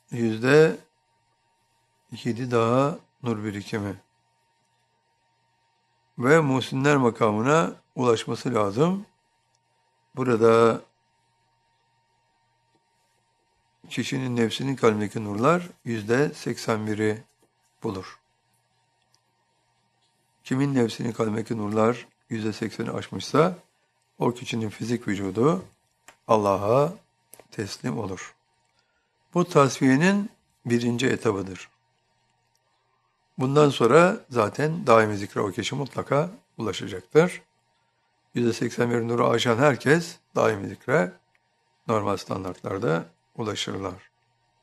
%7 daha nur birikimi. Ve muhsinler makamına ulaşması lazım. Burada kişinin nefsinin kalbindeki nurlar %81'i bulur. Kimin nefsinin kalbindeki nurlar %80'i aşmışsa o kişinin fizik vücudu Allah'a teslim olur. Bu tasfiyenin birinci etabıdır. Bundan sonra zaten daimi zikre o kişi mutlaka ulaşacaktır. %81 nuru aşan herkes daimi zikre normal standartlarda ulaşırlar.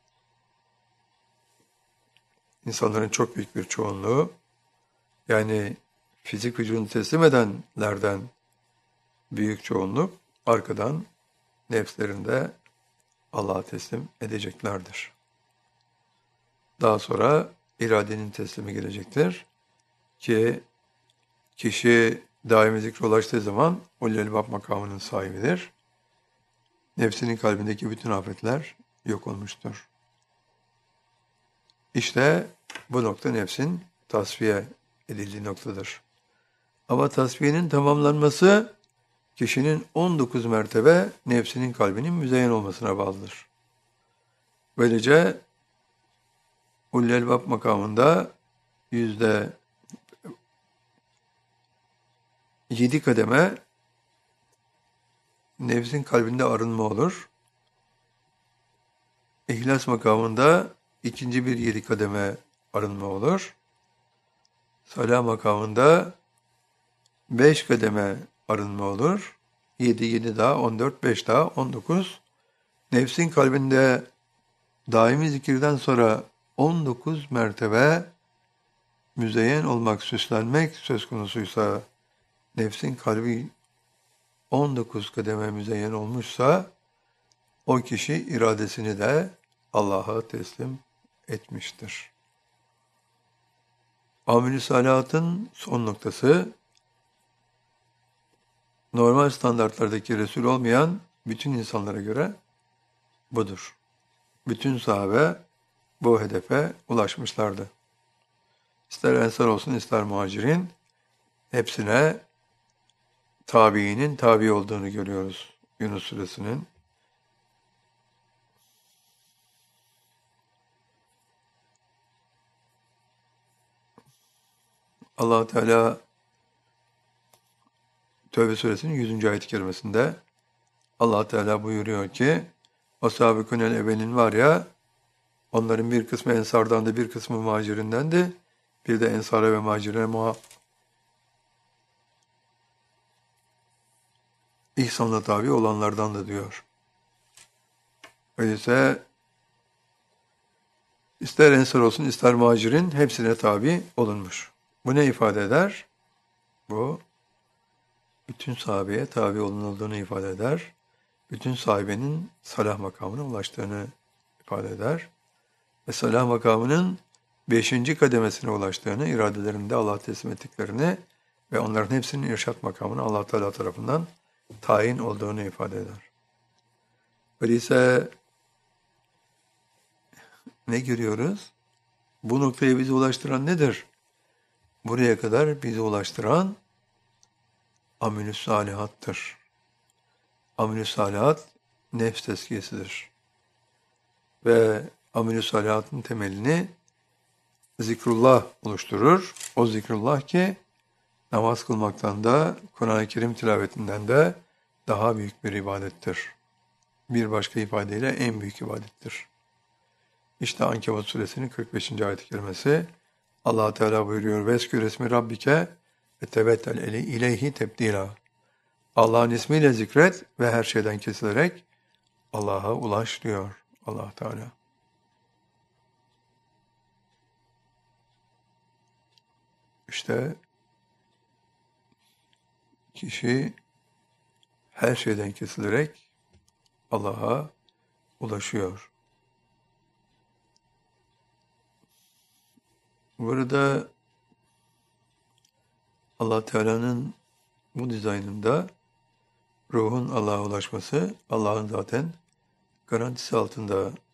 İnsanların çok büyük bir çoğunluğu, yani fizik vücudunu teslim edenlerden büyük çoğunluk arkadan nefslerinde Allah'a teslim edeceklerdir. Daha sonra iradenin teslimi gelecektir ki kişi daimi zikre ulaştığı zaman ulul elbab makamının sahibidir. Nefsinin kalbindeki bütün afetler yok olmuştur. İşte bu nokta nefsin tasfiye edildiği noktadır. Ama tasfiyenin tamamlanması kişinin 19 mertebe nefsinin kalbinin müzeyyen olmasına bağlıdır. Böylece ulul elbab makamında %7 kademe nefsin kalbinde arınma olur. İhlas makamında ikinci bir 7 kademe arınma olur. Salah makamında 5 kademe arınma olur. 7 daha, 14, 5 daha, 19. Nefsin kalbinde daimi zikirden sonra 19 mertebe müzeyyen olmak, süslenmek söz konusuysa, nefsin kalbi 19 kademe müzeyyen olmuşsa, o kişi iradesini de Allah'a teslim etmiştir. Amel-i salihatın son noktası, normal standartlardaki Resul olmayan bütün insanlara göre budur. Bütün sahabe bu hedefe ulaşmışlardı. İster ensar olsun, ister muhacirin, hepsine tabiinin tabi olduğunu görüyoruz Yunus Suresinin. Allah Teala Tevbe Suresinin 100. ayet-i kerimesinde Allah Teala buyuruyor ki, o sâbikûnel evvelin var ya, onların bir kısmı ensardan da bir kısmı muhacirindendi. Bir de ensara ve muhacirine ihsanla tabi olanlardan da diyor. Öyleyse ister ensar olsun ister muhacirin hepsine tabi olunmuş. Bu ne ifade eder? Bu bütün sahabeye tabi olunulduğunu ifade eder. Bütün sahibenin salah makamına ulaştığını ifade eder. Ve salah makamının 5. kademesine ulaştığını, iradelerinde Allah'a teslim ettiklerini ve onların hepsinin irşat makamına Allah Teala tarafından tayin olduğunu ifade eder. Öyleyse ne görüyoruz? Bu noktaya bizi ulaştıran nedir? Buraya kadar bizi ulaştıran amel-i salihattır. Amel-i salihat nefs tezkiyesidir. Ve amel-i salihatın temelini zikrullah oluşturur. O zikrullah ki namaz kılmaktan da, Kur'an-ı Kerim tilavetinden de daha büyük bir ibadettir. Bir başka ifadeyle en büyük ibadettir. İşte Ankebut suresinin 45. ayet-i kerimesi Allah Teala buyuruyor: "Veskür esmi rabbike ve tebettel ileyhi tebdila." Allah'ın ismiyle zikret ve her şeyden kesilerek Allah'a ulaş diyor Allah Teala. İşte kişi her şeyden kesilerek Allah'a ulaşıyor. Burada Allah Teala'nın bu dizaynında ruhun Allah'a ulaşması Allah'ın zaten garantisi altında